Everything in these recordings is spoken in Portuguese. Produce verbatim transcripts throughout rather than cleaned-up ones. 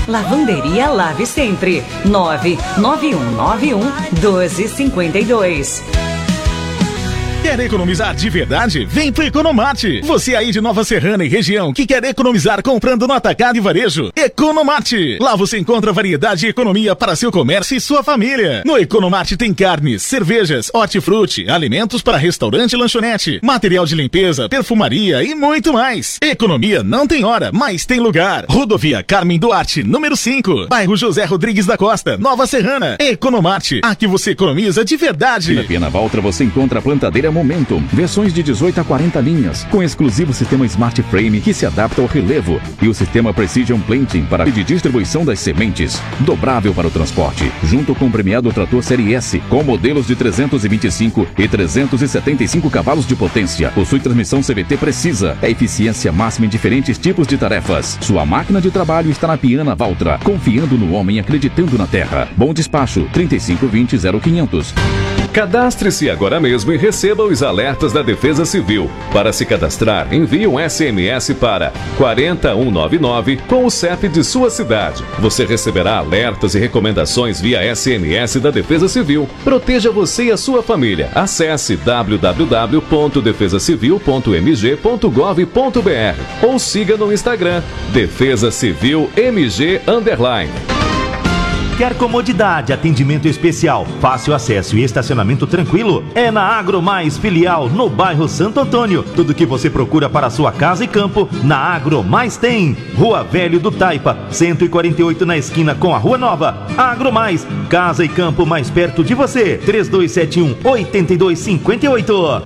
Lavanderia Lave Sempre. nove nove um nove um dois cinco dois. Quer economizar de verdade? Vem pro Economate! Você aí de Nova Serrana e região que quer economizar comprando no atacado e varejo? Economate! Lá você encontra variedade e economia para seu comércio e sua família. No Economate tem carnes, cervejas, hortifruti, alimentos para restaurante e lanchonete, material de limpeza, perfumaria e muito mais. Economia não tem hora, mas tem lugar. Rodovia Carmen Duarte, número cinco, bairro José Rodrigues da Costa, Nova Serrana. Economate, aqui você economiza de verdade. Na Piana Valtra você encontra a plantadeira Momentum, versões de dezoito a quarenta linhas, com exclusivo sistema Smart Frame que se adapta ao relevo e o sistema Precision Planting para a distribuição das sementes, dobrável para o transporte, junto com o premiado trator Série S, com modelos de trezentos e vinte e cinco e trezentos e setenta e cinco cavalos de potência. Possui transmissão C V T precisa, é eficiência máxima em diferentes tipos de tarefas. Sua máquina de trabalho está na Piana Valtra, confiando no homem, acreditando na terra. Bom despacho, trinta e cinco vinte zero quinhentos. Cadastre-se agora mesmo e receba os alertas da Defesa Civil. Para se cadastrar, envie um S M S para quatro um nove nove com o C E P de sua cidade. Você receberá alertas e recomendações via S M S da Defesa Civil. Proteja você e a sua família. Acesse w w w ponto defesa civil ponto m g ponto gov ponto b r ou siga no Instagram Defesa Civil M G underline. Quer comodidade, atendimento especial, fácil acesso e estacionamento tranquilo? É na Agromais Filial, no bairro Santo Antônio. Tudo que você procura para sua casa e campo, na Agromais tem. Rua Velho do Taipa, cento e quarenta e oito na esquina com a Rua Nova. Agromais, casa e campo mais perto de você. três dois sete um, oito dois cinco oito.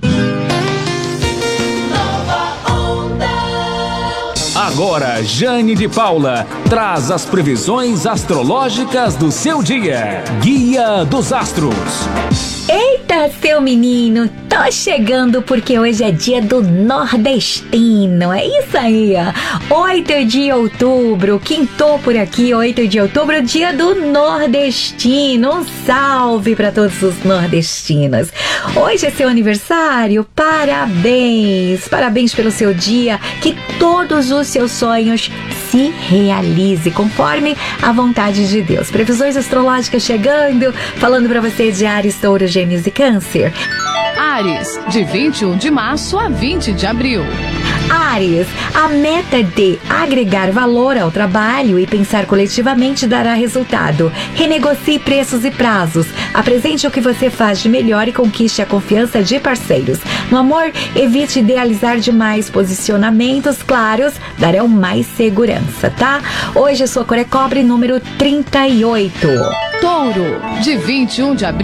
Agora, Jane de Paula traz as previsões astrológicas do seu dia. Guia dos Astros. Eita, seu menino, tô chegando porque hoje é dia do nordestino, é isso aí, ó. oito de outubro, quintou por aqui, oito de outubro, dia do nordestino. Um salve para todos os nordestinos. Hoje é seu aniversário, parabéns, parabéns pelo seu dia, que todos os seus sonhos se realizem conforme a vontade de Deus. Previsões astrológicas chegando, falando para você de Áries, Touro, Gêmeos e Câncer. Áries, de vinte e um de março a vinte de abril. Áries, a meta de agregar valor ao trabalho e pensar coletivamente dará resultado. Renegocie preços e prazos. Apresente o que você faz de melhor e conquiste a confiança de parceiros. No amor, evite idealizar demais. Posicionamentos claros darão mais segurança, tá? Hoje a sua cor é cobre, número trinta e oito. Touro, de vinte e um de abril